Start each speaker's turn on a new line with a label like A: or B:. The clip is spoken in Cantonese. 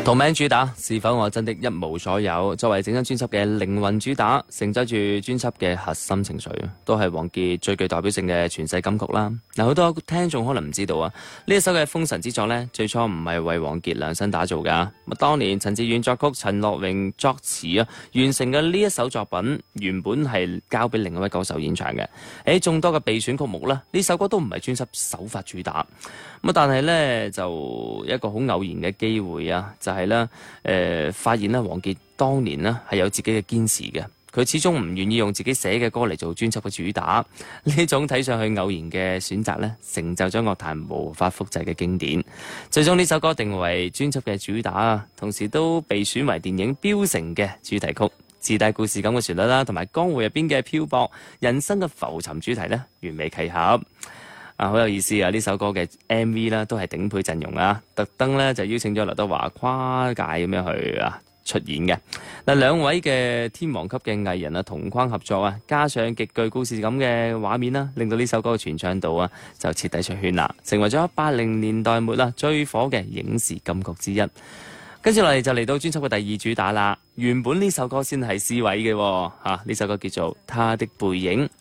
A: 同名主打是否我真的一無所有，作為整張專輯嘅靈魂主打，承載住專輯嘅核心情緒，都係王傑最具代表性嘅傳世金曲啦。嗱，好多聽眾可能唔知道啊，呢一首嘅封神之作呢，最初唔係為王傑量身打造噶。當年陳志遠作曲、陳樂榮作詞啊，完成嘅呢一首作品，原本係交俾另一位歌手演唱嘅。喺眾多嘅備選曲目啦，呢首歌都唔係專輯首發主打。但係呢，就一個好偶然嘅機會啊，就係咧發現咧，王傑當年呢係有自己嘅堅持嘅，佢始終唔願意用自己寫嘅歌嚟做專輯嘅主打。呢種睇上去偶然嘅選擇呢，成就咗樂壇無法複製嘅經典。最終呢首歌定為專輯嘅主打，同時都被選為電影《標城》嘅主題曲，自帶故事感嘅旋律啦，同埋江湖入邊嘅漂泊人生嘅浮沉主題呢，完美契合。好有意思啊！呢首歌嘅 MV 啦，都係頂配陣容啊，特登咧就邀請咗劉德華跨界咁樣去出演嘅。嗱，兩位嘅天王級嘅藝人啊同框合作啊，加上極具故事感嘅畫面啦，令到呢首歌嘅傳唱度啊就徹底出圈啦，成為咗80年代末最火嘅影視金曲之一。跟住落嚟就嚟到專輯嘅第二主打啦。原本呢首歌先係 C 位嘅，呢首歌叫做《他的背影》。